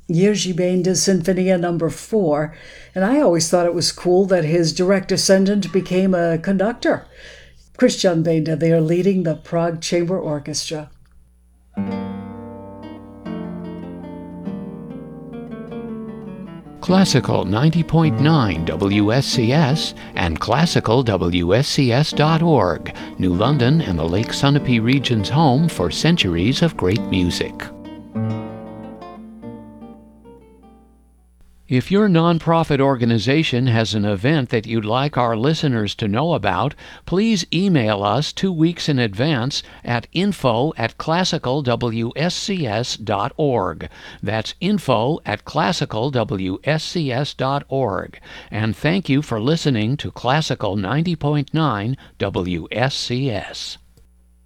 Jerzy Benda's Sinfonia Number 4, and I always thought it was cool that his direct descendant became a conductor. Christian Benda, they are leading the Prague Chamber Orchestra. Classical 90.9 WSCS and classicalwscs.org, New London and the Lake Sunapee region's home for centuries of great music. If your nonprofit organization has an event that you'd like our listeners to know about, please email us 2 weeks in advance at info@classicalwscs.org. That's info@classicalwscs.org. And thank you for listening to Classical 90.9 WSCS.